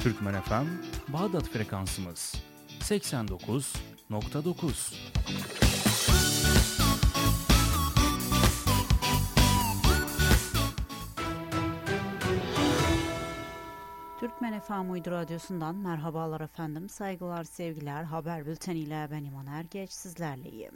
Türkmen FM, Bağdat frekansımız 89.9. Türkmen FM Uydu Radyosu'ndan merhabalar efendim, saygılar, sevgiler. Haber bülteniyle ben İman Ergeç sizlerleyim.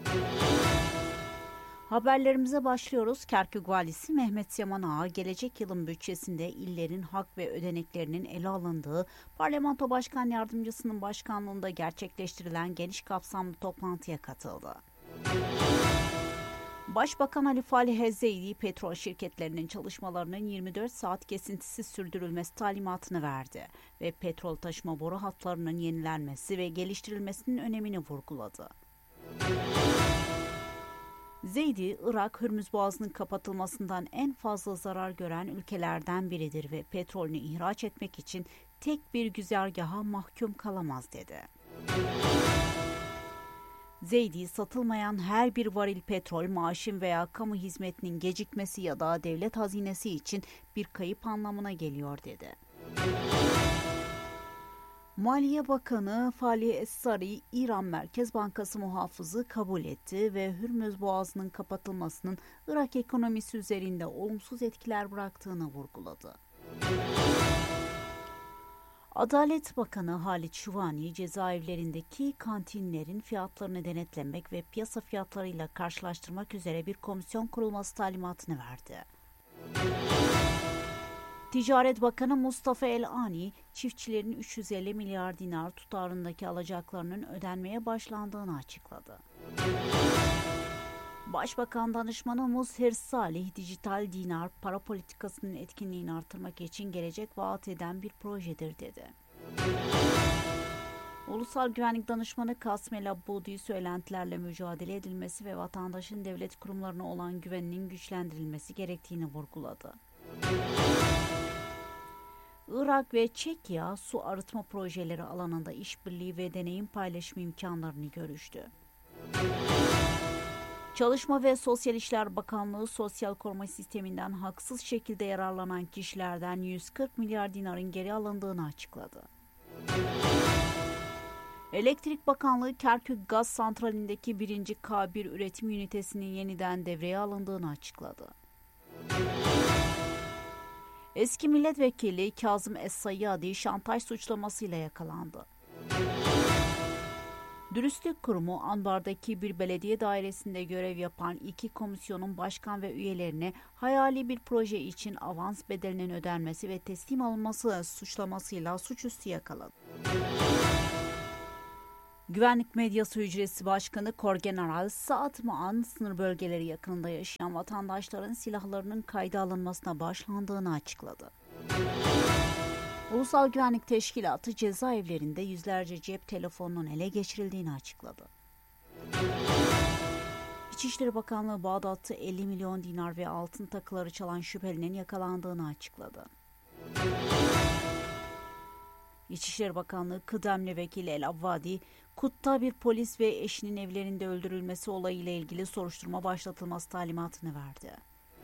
Haberlerimize başlıyoruz. Kerkük Valisi Mehmet Yaman Ağa, gelecek yılın bütçesinde illerin hak ve ödeneklerinin ele alındığı Parlamento Başkan Yardımcısının başkanlığında gerçekleştirilen geniş kapsamlı toplantıya katıldı. Başbakan Ali Falih Hezzeydi, petrol şirketlerinin çalışmalarının 24 saat kesintisiz sürdürülmesi talimatını verdi ve petrol taşıma boru hatlarının yenilenmesi ve geliştirilmesinin önemini vurguladı. Zeydi, Irak, Hürmüz Boğazı'nın kapatılmasından en fazla zarar gören ülkelerden biridir ve petrolünü ihraç etmek için tek bir güzergaha mahkum kalamaz dedi. Zeydi, satılmayan her bir varil petrol, maaşın veya kamu hizmetinin gecikmesi ya da devlet hazinesi için bir kayıp anlamına geliyor dedi. Maliye Bakanı Falih Es-Sarı, İran Merkez Bankası muhafızı kabul etti ve Hürmüz Boğazı'nın kapatılmasının Irak ekonomisi üzerinde olumsuz etkiler bıraktığını vurguladı. Adalet Bakanı Halit Şuvani, cezaevlerindeki kantinlerin fiyatlarını denetlemek ve piyasa fiyatlarıyla karşılaştırmak üzere bir komisyon kurulması talimatını verdi. Ticaret Bakanı Mustafa El-Ani, çiftçilerin 350 milyar dinar tutarındaki alacaklarının ödenmeye başlandığını açıkladı. Başbakan Danışmanı Muzher Salih, dijital dinar para politikasının etkinliğini artırmak için gelecek vaat eden bir projedir dedi. Ulusal Güvenlik Danışmanı Kasım El Abbudi, söylentilerle mücadele edilmesi ve vatandaşın devlet kurumlarına olan güveninin güçlendirilmesi gerektiğini vurguladı. Irak ve Çekya, su arıtma projeleri alanında işbirliği ve deneyim paylaşımı imkanlarını görüştü. Çalışma ve Sosyal İşler Bakanlığı, sosyal koruma sisteminden haksız şekilde yararlanan kişilerden 140 milyar dinarın geri alındığını açıkladı. Elektrik Bakanlığı, Kerkük Gaz Santrali'ndeki 1. K1 üretim ünitesinin yeniden devreye alındığını açıkladı. Eski milletvekili Kazım Es-Sayyadi, şantaj suçlamasıyla yakalandı. Dürüstlük Kurumu, Anbar'daki bir belediye dairesinde görev yapan 2 komisyonun başkan ve üyelerine hayali bir proje için avans bedelinin ödenmesi ve teslim alınması suçlamasıyla suçüstü yakaladı. Güvenlik Medyası Hücresi Başkanı Korgeneral Saad Maan, sınır bölgeleri yakınında yaşayan vatandaşların silahlarının kayda alınmasına başlandığını açıkladı. Ulusal Güvenlik Teşkilatı, cezaevlerinde yüzlerce cep telefonunun ele geçirildiğini açıkladı. İçişleri Bakanlığı, Bağdat'ta 50 milyon dinar ve altın takıları çalan şüphelinin yakalandığını açıkladı. İçişleri Bakanlığı kıdemli vekili El Avvadi, Kut'ta bir polis ve eşinin evlerinde öldürülmesi olayıyla ilgili soruşturma başlatılması talimatını verdi.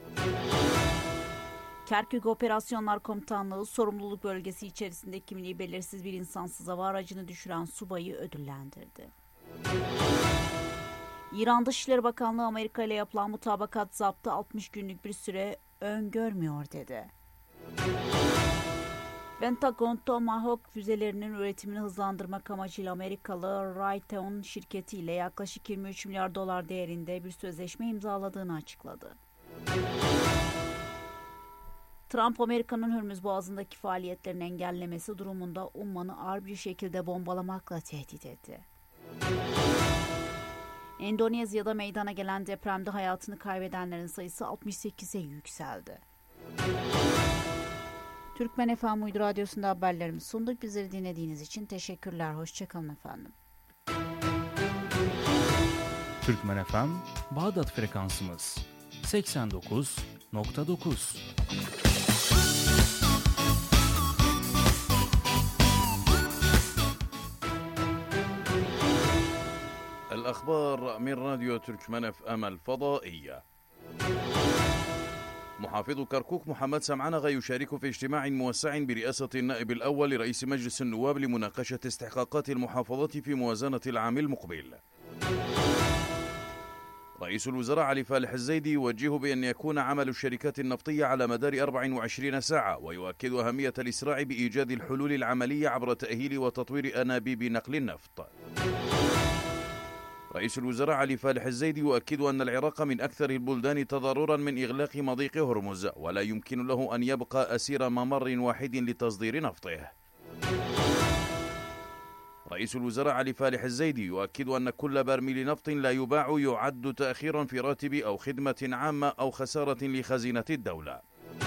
Kerkük Operasyonlar Komutanlığı, sorumluluk bölgesi içerisinde kimliği belirsiz bir insansız hava aracını düşüren subayı ödüllendirdi. İran Dışişleri Bakanlığı, Amerika ile yapılan mutabakat zaptı 60 günlük bir süre öngörmüyor dedi. Pentagon, Tomahawk füzelerinin üretimini hızlandırmak amacıyla Amerikalı Raytheon şirketiyle yaklaşık 23 milyar dolar değerinde bir sözleşme imzaladığını açıkladı. Trump, Amerika'nın Hürmüz Boğazı'ndaki faaliyetlerini engellemesi durumunda Umman'ı ağır bir şekilde bombalamakla tehdit etti. Endonezya'da meydana gelen depremde hayatını kaybedenlerin sayısı 68'e yükseldi. Türkmen FM Uydu Radyosu'nda haberlerimizi sunduk. Bizleri dinlediğiniz için teşekkürler. Hoşçakalın efendim. Türkmen FM, Bağdat frekansımız 89.9. الأخبار من راديو تركمان FM الفضائية. محافظ كركوك محمد سمعنغ يشارك في اجتماع موسع برئاسة النائب الأول لرئيس مجلس النواب لمناقشة استحقاقات المحافظة في موازنة العام المقبل. رئيس الوزراء علي فالح الزيدي يوجه بأن يكون عمل الشركات النفطية على مدار 24 ساعة، ويؤكد أهمية الإسراع بإيجاد الحلول العملية عبر تأهيل وتطوير أنابيب نقل النفط. رئيس الوزراء علي فالح الزيدي يؤكد أن العراق من أكثر البلدان تضررا من إغلاق مضيق هرمز، ولا يمكن له أن يبقى أسير ممر واحد لتصدير نفطه. رئيس الوزراء علي فالح الزيدي يؤكد أن كل برميل نفط لا يباع يعد تأخيرا في راتب أو خدمة عامة أو خسارة لخزينة الدولة.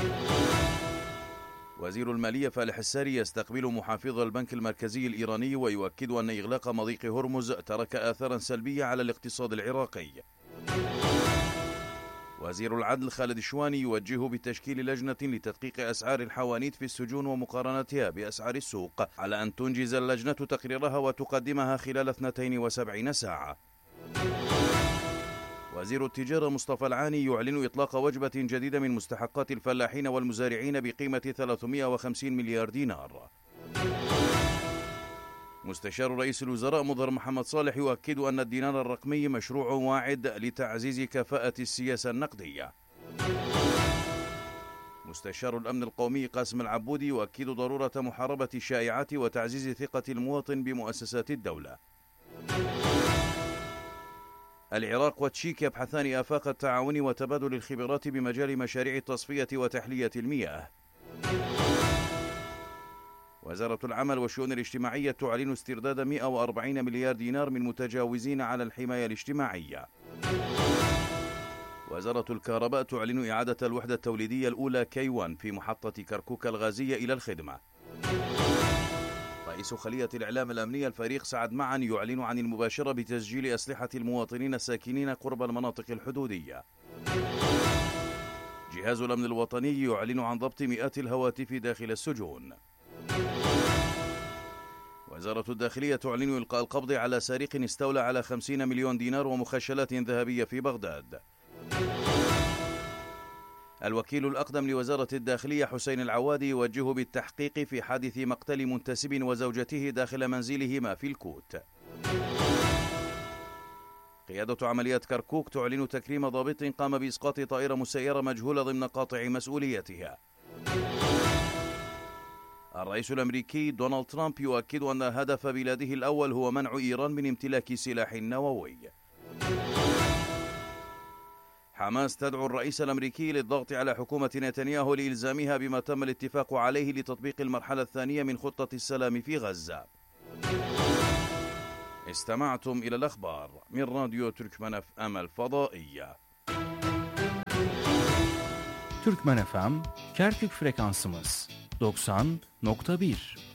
وزير المالية فالح الساري يستقبل محافظ البنك المركزي الإيراني ويؤكد أن إغلاق مضيق هرمز ترك آثارا سلبية على الاقتصاد العراقي. وزير العدل خالد الشواني يوجه بتشكيل لجنة لتدقيق أسعار الحوانيت في السجون ومقارنتها بأسعار السوق، على أن تنجز اللجنة تقريرها وتقدمها خلال 72 ساعة. وزير التجارة مصطفى العاني يعلن إطلاق وجبة جديدة من مستحقات الفلاحين والمزارعين بقيمة 350 مليار دينار. مستشار رئيس الوزراء مظهر محمد صالح يؤكد أن الدينار الرقمي مشروع واعد لتعزيز كفاءة السياسة النقدية. مستشار الأمن القومي قاسم العبودي يؤكد ضرورة محاربة الشائعات وتعزيز ثقة المواطن بمؤسسات الدولة. العراق وتشيك يبحثان آفاق التعاون وتبادل الخبرات بمجال مشاريع التصفية وتحلية المياه. وزارة العمل والشؤون الاجتماعية تعلن استرداد 140 مليار دينار من متجاوزين على الحماية الاجتماعية. وزارة الكهرباء تعلن إعادة الوحدة التوليدية الأولى K1 في محطة كركوك الغازية إلى الخدمة. رئيس خلية الإعلام الأمنية الفريق سعد معا يعلن عن المباشرة بتسجيل أسلحة المواطنين الساكنين قرب المناطق الحدودية. جهاز الأمن الوطني يعلن عن ضبط مئات الهواتف داخل السجون. وزارة الداخلية تعلن إلقاء القبض على سارق استولى على 50 مليون دينار ومخشلات ذهبية في بغداد. الوكيل الأقدم لوزارة الداخلية حسين العوادي يوجه بالتحقيق في حادث مقتل منتسب وزوجته داخل منزلهما في الكوت. قيادة عمليات كركوك تعلن تكريم ضابط قام بإسقاط طائرة مسيرة مجهولة ضمن قاطع مسؤوليتها. الرئيس الأمريكي دونالد ترامب يؤكد أن هدف بلاده الأول هو منع إيران من امتلاك سلاح نووي. حماس تدعو الرئيس الأمريكي للضغط على حكومة نتنياهو لإلزامها بما تم الاتفاق عليه لتطبيق المرحلة الثانية من خطة السلام في غزة. استمعتم إلى الأخبار من راديو تركمان FM الفضائية. Türkmen FM Kerkük frekansımız 90.1